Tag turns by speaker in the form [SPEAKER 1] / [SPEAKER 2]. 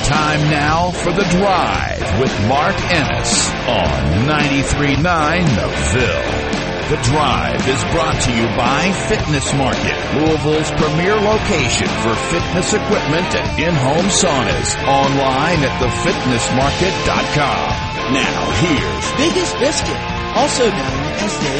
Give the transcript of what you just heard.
[SPEAKER 1] Time now for The Drive with Mark Ennis on 93.9 The Ville. The Drive is brought to you by Fitness Market, Louisville's premier location for fitness equipment and in-home saunas. Online at thefitnessmarket.com. Now here's
[SPEAKER 2] Biggest Biscuit, also known as the